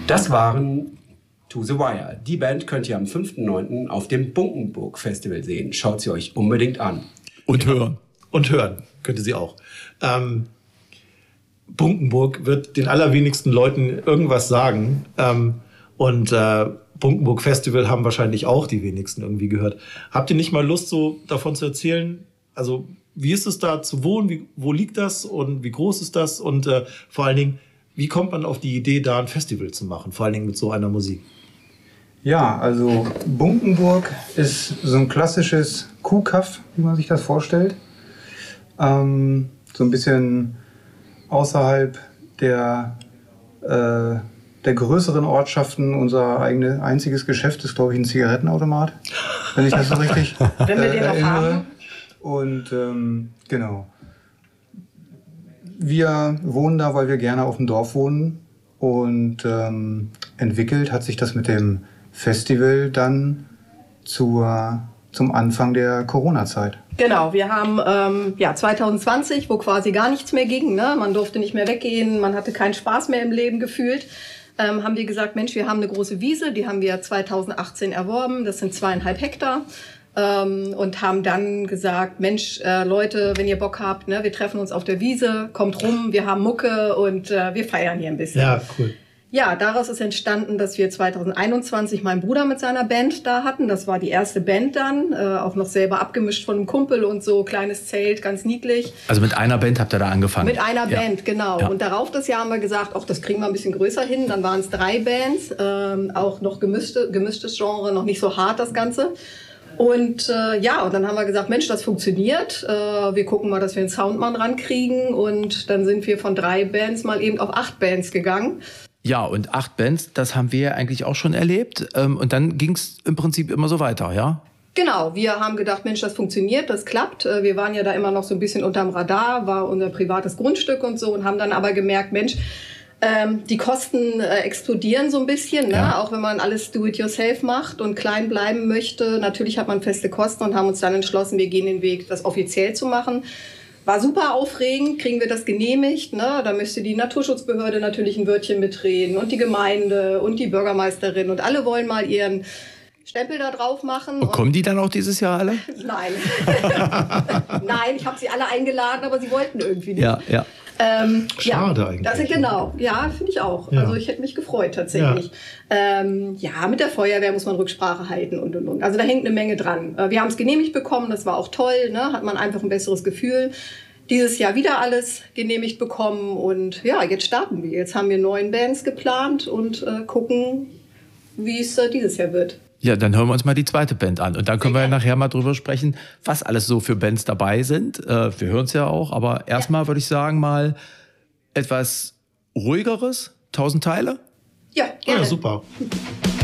Das waren To The Wire. Die Band könnt ihr am 5.9. auf dem Bunkenburg Festival sehen. Schaut sie euch unbedingt an. Und hören. Und hören könnte sie auch. Bunkenburg wird den allerwenigsten Leuten irgendwas sagen. Bunkenburg Festival haben wahrscheinlich auch die wenigsten irgendwie gehört. Habt ihr nicht mal Lust, so davon zu erzählen? Also, wie ist es da zu wohnen? Wo liegt das? Und wie groß ist das? Und vor allen Dingen, wie kommt man auf die Idee, da ein Festival zu machen? Vor allen Dingen mit so einer Musik. Ja, also Bunkenburg ist so ein klassisches Kuhkaff, wie man sich das vorstellt. So ein bisschen außerhalb der größeren Ortschaften. Unser einziges Geschäft ist, glaube ich, ein Zigarettenautomat, wenn ich das so richtig wenn wir den noch erinnere. haben. Und genau. Wir wohnen da, weil wir gerne auf dem Dorf wohnen. Und entwickelt hat sich das mit dem Festival dann zum Anfang der Corona-Zeit. Genau, wir haben 2020, wo quasi gar nichts mehr ging, ne? Man durfte nicht mehr weggehen, man hatte keinen Spaß mehr im Leben gefühlt, haben wir gesagt, Mensch, wir haben eine große Wiese, die haben wir 2018 erworben, das sind 2,5 Hektar. Und haben dann gesagt, Mensch, Leute, wenn ihr Bock habt, ne, wir treffen uns auf der Wiese, kommt rum, wir haben Mucke und wir feiern hier ein bisschen. Ja, cool. Ja, daraus ist entstanden, dass wir 2021 meinen Bruder mit seiner Band da hatten. Das war die erste Band dann, auch noch selber abgemischt von einem Kumpel und so, kleines Zelt, ganz niedlich. Also mit einer Band habt ihr da angefangen? Mit einer Band, genau. Ja. Und darauf das Jahr haben wir gesagt, ach, das kriegen wir ein bisschen größer hin. Dann waren es 3 Bands, auch noch gemischtes Genre, noch nicht so hart das Ganze. Und und dann haben wir gesagt, Mensch, das funktioniert. Wir gucken mal, dass wir einen Soundmann rankriegen. Und dann sind wir von 3 Bands mal eben auf 8 Bands gegangen. Ja, und 8 Bands, das haben wir ja eigentlich auch schon erlebt. Und dann ging es im Prinzip immer so weiter, ja? Genau, wir haben gedacht, Mensch, das funktioniert, das klappt. Wir waren ja da immer noch so ein bisschen unterm Radar, war unser privates Grundstück und so. Und haben dann aber gemerkt, Mensch, die Kosten explodieren so ein bisschen, ne? Ja. Auch wenn man alles do-it-yourself macht und klein bleiben möchte. Natürlich hat man feste Kosten und haben uns dann entschlossen, wir gehen den Weg, das offiziell zu machen. War super aufregend, kriegen wir das genehmigt, ne? Da müsste die Naturschutzbehörde natürlich ein Wörtchen mitreden und die Gemeinde und die Bürgermeisterin und alle wollen mal ihren Stempel da drauf machen. Und kommen die dann auch dieses Jahr alle? Nein. Nein, ich habe sie alle eingeladen, aber sie wollten irgendwie nicht. Ja, ja. Schade eigentlich. Das ist genau, ja, finde ich auch. Ja. Also ich hätte mich gefreut tatsächlich. Mit der Feuerwehr muss man Rücksprache halten und. Also da hängt eine Menge dran. Wir haben es genehmigt bekommen, das war auch toll, ne? Hat man einfach ein besseres Gefühl. Dieses Jahr wieder alles genehmigt bekommen und ja, jetzt starten wir. Jetzt haben wir 9 Bands geplant und gucken, wie es dieses Jahr wird. Ja, dann hören wir uns mal die zweite Band an. Und dann können wir ja nachher mal drüber sprechen, was alles so für Bands dabei sind. Wir hören es ja auch, aber erstmal würde ich sagen, mal etwas ruhigeres, 1000 Teile. Ja, gerne. Ja, super.